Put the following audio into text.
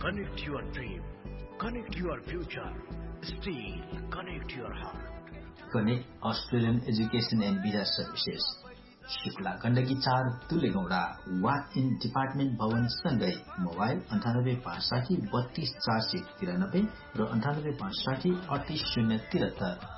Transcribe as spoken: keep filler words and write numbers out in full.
Connect your dream. Connect your future. Steel. Connect your heart. Connect Australian Education and Visa Services. Shukla Gandaki चार तुलेगौडा what in department भवन सँगै mobile अन्ठानब्बे पाँच साठी बत्तीस चार सय तिरानब्बे र अन्ठानब्बे पाँच साठी अडतिस शून्य तिहत्तर